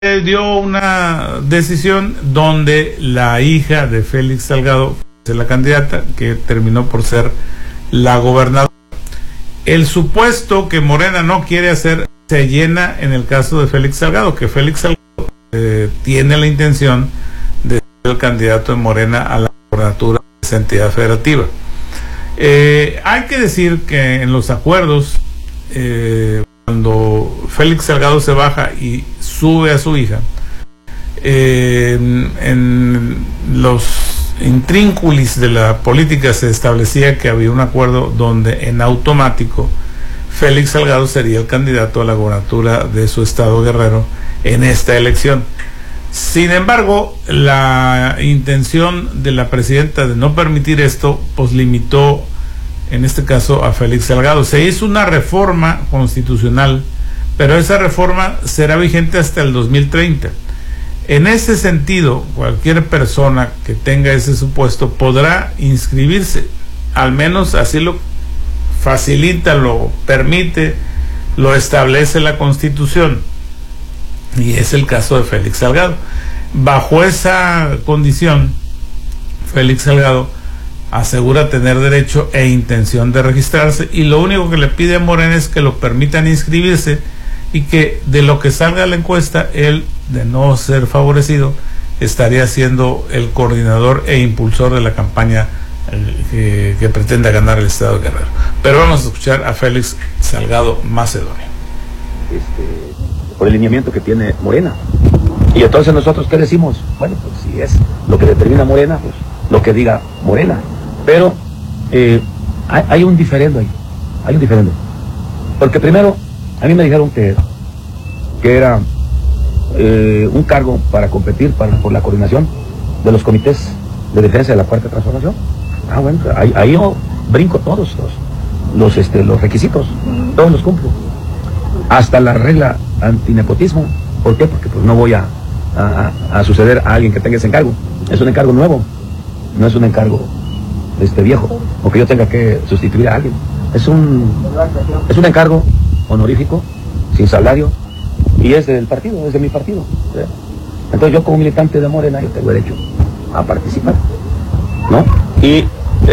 dio una decisión donde la hija de Félix Salgado es la candidata que terminó por ser la gobernadora. El supuesto que Morena no quiere hacer se llena en el caso de Félix Salgado, que Félix Salgado tiene la intención de ser el candidato de Morena a la gobernatura de esa entidad federativa. Hay que decir que en los acuerdos, cuando Félix Salgado se baja y sube a su hija, en los intrínculis de la política se establecía que había un acuerdo donde en automático Félix Salgado sería el candidato a la gobernatura de su estado Guerrero en esta elección. Sin embargo, la intención de la presidenta de no permitir esto, pues limitó en este caso a Félix Salgado. Se hizo una reforma constitucional, pero esa reforma será vigente hasta el 2030. En ese sentido, cualquier persona que tenga ese supuesto podrá inscribirse, al menos así lo facilita, lo permite, lo establece la Constitución, y es el caso de Félix Salgado. Bajo esa condición, Félix Salgado asegura tener derecho e intención de registrarse, y lo único que le pide a Morena es que lo permitan inscribirse y que de lo que salga la encuesta, él, de no ser favorecido, estaría siendo el coordinador e impulsor de la campaña que pretenda ganar el estado de Guerrero. Pero vamos a escuchar a Félix Salgado Macedonio. Por el lineamiento que tiene Morena. Y entonces nosotros, ¿qué decimos? Bueno, pues si es lo que determina Morena, pues lo que diga Morena. Pero hay un diferendo ahí, hay un diferendo. Porque primero, a mí me dijeron que era un cargo para competir por la coordinación de los comités de defensa de la Cuarta Transformación. Bueno, ahí yo brinco todos los requisitos, todos los cumplo. Hasta la regla antinepotismo. ¿Por qué? Porque pues no voy a suceder a alguien que tenga ese encargo. Es un encargo nuevo, no es un encargo viejo, o que yo tenga que sustituir a alguien. Es un encargo honorífico, sin salario, y es del partido, es de mi partido. Entonces yo como militante de Morena, yo tengo derecho a participar, ¿no? Y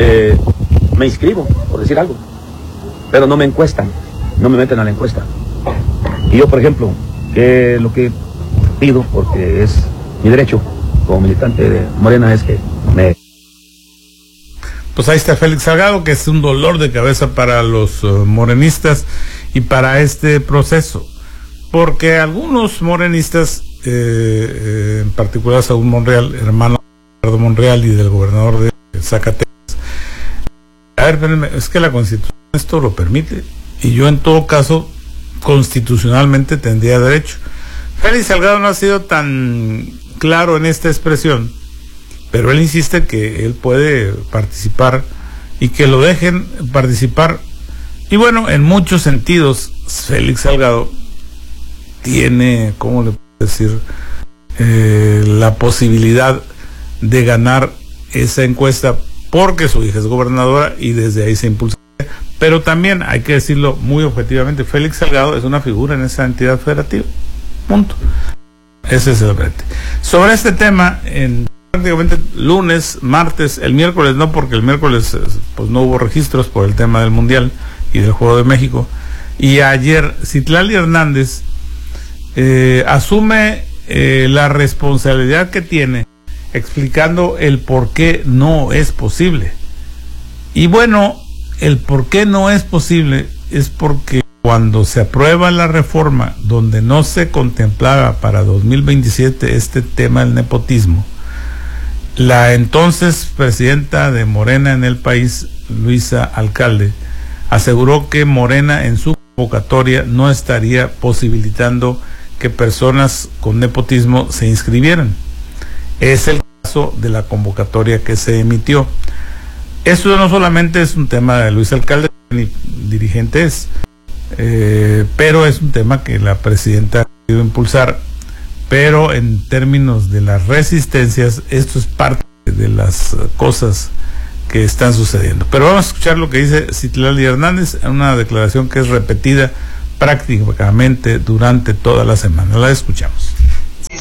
me inscribo, por decir algo, pero no me encuestan, no me meten a la encuesta. Y yo, por ejemplo, lo que pido, porque es mi derecho como militante de Morena, es que me... Pues ahí está Félix Salgado, que es un dolor de cabeza para los morenistas y para este proceso, porque algunos morenistas, en particular Saúl Monreal, hermano de Ricardo Monreal y del gobernador de Zacatecas, a ver, espérenme, es que la Constitución esto lo permite, y yo en todo caso constitucionalmente tendría derecho. Félix Salgado no ha sido tan claro en esta expresión, pero él insiste que él puede participar y que lo dejen participar. Y bueno, en muchos sentidos Félix Salgado tiene, ¿cómo le puedo decir?, la posibilidad de ganar esa encuesta porque su hija es gobernadora y desde ahí se impulsa. Pero también hay que decirlo muy objetivamente, Félix Salgado es una figura en esa entidad federativa. Punto. Ese es el frente. Sobre este tema, en prácticamente lunes, martes, el miércoles no, porque el miércoles pues no hubo registros por el tema del Mundial y del Juego de México, y ayer Citlali Hernández asume la responsabilidad que tiene, explicando el por qué no es posible. Y bueno, el por qué no es posible es porque cuando se aprueba la reforma donde no se contemplaba para 2027 este tema del nepotismo, la entonces presidenta de Morena en el país, Luisa Alcalde, aseguró que Morena en su convocatoria no estaría posibilitando que personas con nepotismo se inscribieran. Es el caso de la convocatoria que se emitió. Eso no solamente es un tema de Luisa Alcalde, ni dirigente es, pero es un tema que la presidenta ha querido impulsar. Pero en términos de las resistencias, esto es parte de las cosas que están sucediendo. Pero vamos a escuchar lo que dice Citlali Hernández en una declaración que es repetida prácticamente durante toda la semana. La escuchamos.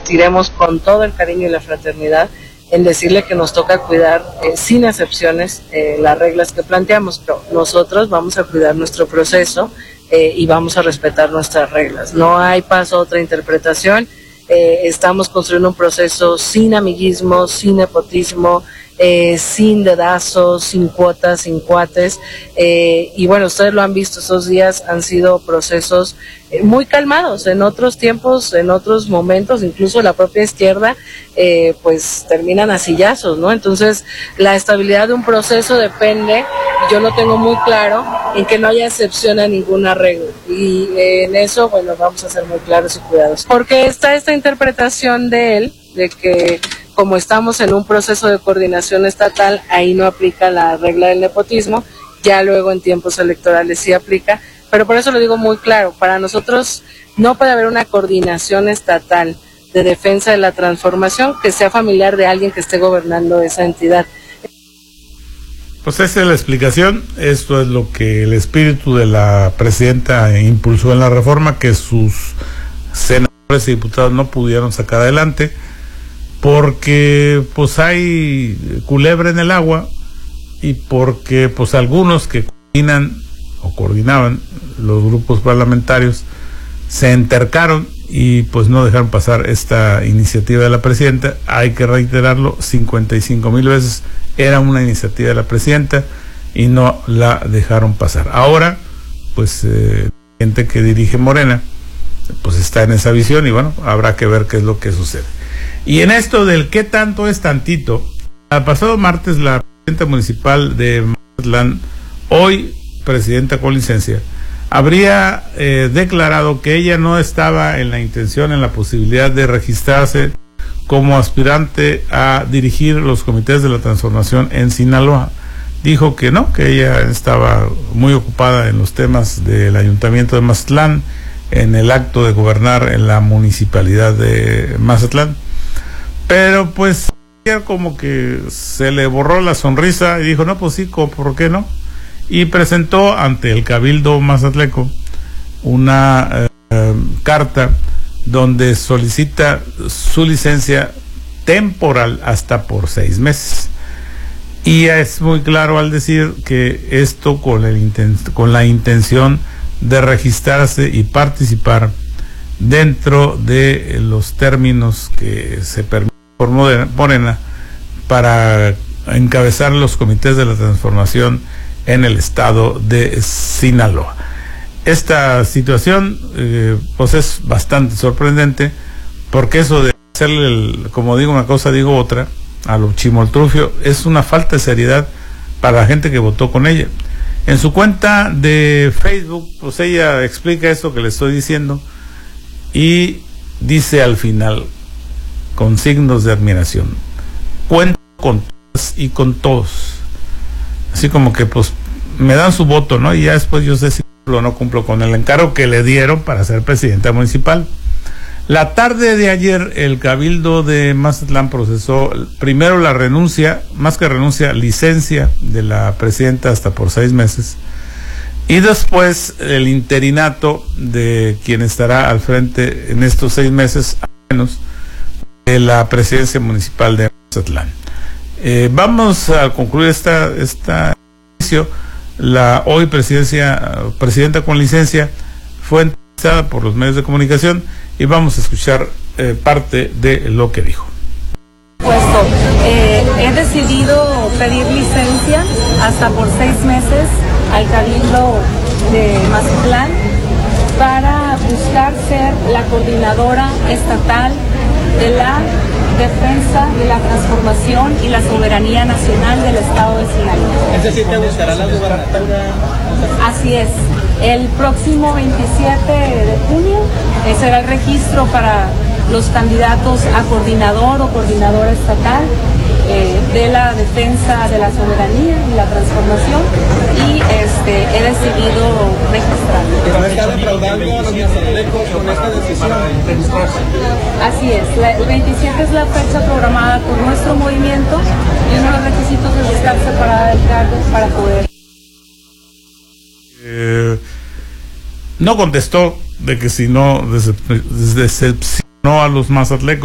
insistiremos con todo el cariño y la fraternidad en decirle que nos toca cuidar sin excepciones las reglas que planteamos, pero nosotros vamos a cuidar nuestro proceso y vamos a respetar nuestras reglas. No hay paso a otra interpretación. Estamos construyendo un proceso sin amiguismo, sin nepotismo, sin dedazos, sin cuotas, sin cuates, y bueno, ustedes lo han visto, estos días han sido procesos muy calmados. En otros tiempos, en otros momentos, incluso la propia izquierda pues terminan a sillazos, ¿no? Entonces la estabilidad de un proceso depende, yo lo tengo muy claro, en que no haya excepción a ninguna regla, y en eso, bueno, vamos a ser muy claros y cuidadosos, porque está esta interpretación de él, de que como estamos en un proceso de coordinación estatal, ahí no aplica la regla del nepotismo, ya luego en tiempos electorales sí aplica, pero por eso lo digo muy claro, para nosotros no puede haber una coordinación estatal de defensa de la transformación que sea familiar de alguien que esté gobernando esa entidad. Pues esa es la explicación, esto es lo que el espíritu de la presidenta impulsó en la reforma, que sus senadores y diputados no pudieron sacar adelante, porque pues hay culebra en el agua y porque pues algunos que coordinaban los grupos parlamentarios se entercaron y pues no dejaron pasar esta iniciativa de la presidenta. Hay que reiterarlo 55,000 veces, era una iniciativa de la presidenta y no la dejaron pasar. Ahora pues gente que dirige Morena pues está en esa visión y bueno, habrá que ver qué es lo que sucede. Y en esto del qué tanto es tantito, el pasado martes la presidenta municipal de Mazatlán, hoy presidenta con licencia, habría declarado que ella no estaba en la intención, en la posibilidad de registrarse como aspirante a dirigir los comités de la transformación en Sinaloa. Dijo que no, que ella estaba muy ocupada en los temas del ayuntamiento de Mazatlán, en el acto de gobernar en la municipalidad de Mazatlán. Pero pues como que se le borró la sonrisa y dijo, no, pues sí, ¿por qué no? Y presentó ante el Cabildo mazatleco una carta donde solicita su licencia temporal hasta por 6 meses. Y es muy claro al decir que esto con la intención de registrarse y participar dentro de los términos que se permiten por Morena para encabezar los comités de la transformación en el estado de Sinaloa. Esta situación pues es bastante sorprendente, porque eso de hacerle como digo una cosa, digo otra, a lo chimoltrufio, es una falta de seriedad para la gente que votó con ella. En su cuenta de Facebook, pues ella explica eso que le estoy diciendo y dice al final, con signos de admiración, cuento con todas y con todos. Así como que pues me dan su voto, ¿no? Y ya después yo sé si cumplo o no cumplo con el encargo que le dieron para ser presidenta municipal. La tarde de ayer el Cabildo de Mazatlán procesó primero la renuncia, más que renuncia, licencia de la presidenta hasta por 6 meses, y después el interinato de quien estará al frente en estos 6 meses, al menos, de la presidencia municipal de Mazatlán. Vamos a concluir esta inicio. La hoy presidenta con licencia fue entrevistada por los medios de comunicación y vamos a escuchar parte de lo que dijo. He decidido pedir licencia hasta por 6 meses al Cabildo de Mazatlán para buscar ser la coordinadora estatal de la defensa de la transformación y la soberanía nacional del estado de Sinaloa. ¿Es decir, te buscará la gubernatura? Así es. El próximo 27 de junio será el registro para los candidatos a coordinador o coordinadora estatal de la defensa de la soberanía y la transformación, y he decidido registrarme. ¿Pero está defraudando a los mazatlecos con esta decisión? Así es, el 27 es la fecha programada por nuestro movimiento y uno de los requisitos es estar separada del cargo para poder. No contestó de que si no decepcionó a los mazatlecos.